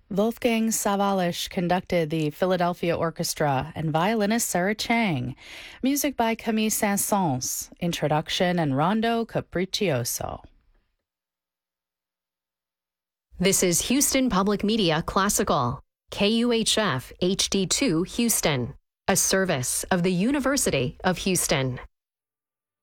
Wolfgang Sawallisch conducted the Philadelphia Orchestra and violinist Sarah Chang. Music by Camille Saint-Saëns. Introduction and Rondo Capriccioso. This is Houston Public Media Classical, KUHF HD2 Houston, a service of the University of Houston.